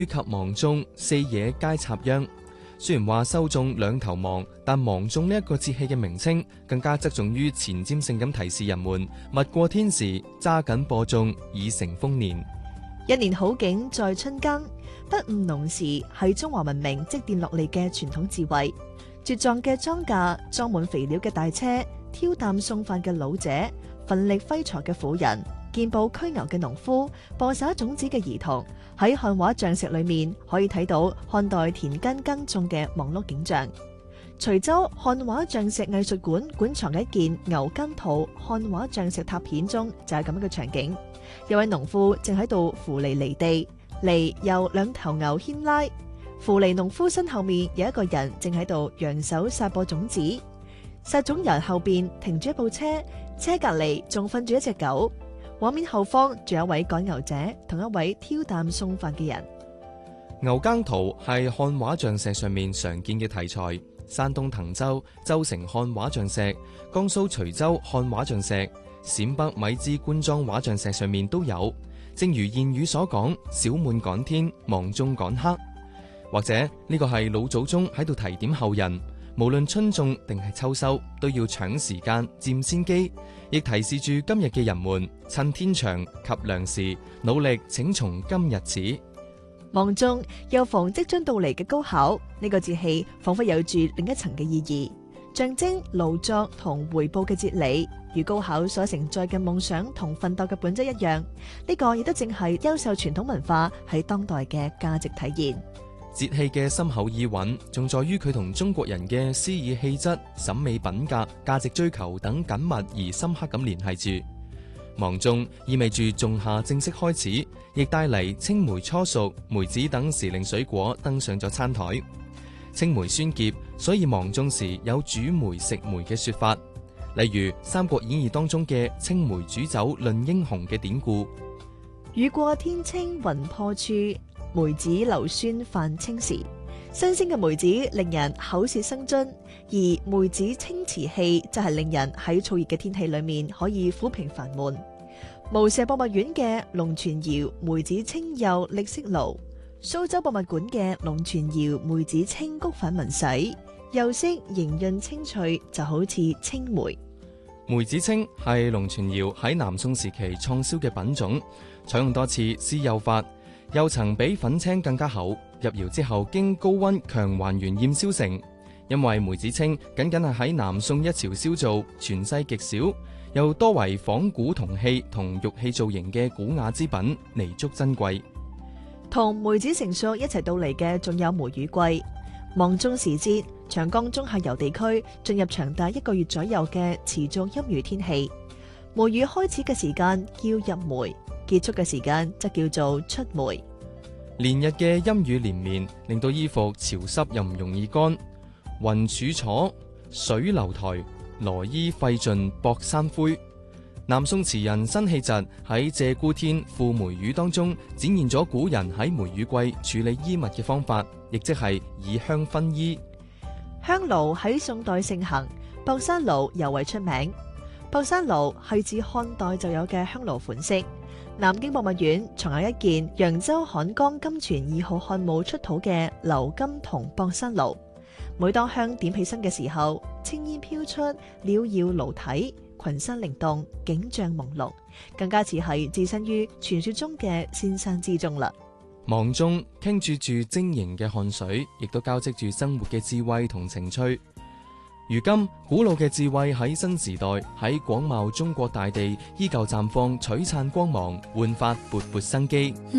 及芒種四野皆插秧。雖然話收種兩頭芒，但芒種呢一個節氣嘅名稱更加側重於前瞻性咁提示人們勿過天時，揸緊播種，已成豐年。 一年好景在春耕，不誤農時係中華文明積澱落嚟嘅傳統智慧。茁壯嘅莊稼，裝滿肥料嘅大車，挑擔送飯嘅老者，奮力揮鋤嘅婦人，健步驅牛嘅農夫，播撒種子嘅兒童，喺漢畫像石裏面可以睇到漢代田間耕種嘅忙碌景象。徐州漢畫像石藝術館館藏嘅一件牛耕圖漢畫像石拓片中就係咁樣嘅場景。有位農夫正喺度扶犁犁地，犁由兩頭牛牽拉，扶犁農夫身後面有一個人正喺度揚手撒播種子。撒種人後邊停住一部車，車隔籬仲瞓住一隻狗。畫面後方仲有一位趕牛者同一位挑擔送飯嘅人。 牛耕圖係漢畫像石上面常見嘅題材，山東滕州州城漢畫像石、江蘇徐州漢畫像石、陝北米脂官莊畫像石上面都有。正如諺語所講，小滿趕天，芒種趕黑。或者呢個係老祖宗喺度提點後人，無論春種定係秋收，都要搶時間佔先機，亦提示住今日嘅人們趁天長及良時，努力請從今日始。 芒種又逢即將到嚟嘅高考，呢個節氣仿佛有住另一層嘅意義，象徵勞作同回報嘅哲理，與高考所承載嘅夢想同奮鬥嘅本質一樣。呢個亦都正係優秀傳統文化喺當代嘅價值體現。 節氣嘅深厚意蘊，仲在於佢同中國人嘅詩意氣質、審美品格、價值追求等緊密而深刻咁聯繫住。芒種意味住仲夏正式開始，亦帶嚟青梅初熟、梅子等時令水果登上咗餐台。青梅酸澀，所以芒種時有煮梅食梅嘅說法。例如《三國演義》當中嘅青梅煮酒論英雄嘅典故。 雨過天青雲破處，梅子流酸泛青時。新鮮嘅梅子令人口舌生津，而梅子清池氣就係令人喺燥熱嘅天氣裏面可以撫平煩悶。無錫博物院嘅龍泉窯梅子清釉歷色爐，蘇州博物館嘅龍泉窯梅子清菊粉紋洗，釉色莹潤清脆，就好似青梅。 梅子清係龍泉窯喺南宋時期創燒嘅品種，採用多次施釉法，釉層比粉青更加厚。入窯之後經高溫強還原驗燒成。因為梅子清僅僅係喺南宋一朝燒造，傳世極少，又多為仿古銅器同玉器造型嘅古雅之品，彌足珍貴。 同梅子成熟一齊到嚟嘅仲有梅雨季。芒種時節，長江中下游地區進入長達1個月左右嘅持續陰雨天氣。梅雨開始嘅時間叫入梅，結束嘅時間則叫做出梅。 連日嘅陰雨連綿，令到衣服潮濕又唔容易乾。雲柱楚，水流台，羅衣費盡薄衫灰。南宋詞人辛棄疾喺《鷓鴣天賦梅雨》當中展現咗古人喺梅雨季處理衣物嘅方法，亦即係以香薰衣。 香爐喺宋代盛行，博山爐尤為出名。博山爐係自漢代就有嘅香爐款式。南京博物院藏有一件揚州漢江金泉2號漢墓出土嘅鎏金銅博山爐。每當香點起身嘅時候，青煙飄出，裊耀爐體，群山靈動，景象朦朧，更加似係置身於傳說中嘅仙山之中啦。 芒種傾注住晶瑩嘅汗水，亦都交織住生活嘅智慧同情趣。如今古老嘅智慧喺新時代，喺廣袤中國大地依舊綻放璀璨光芒，煥發勃勃生機。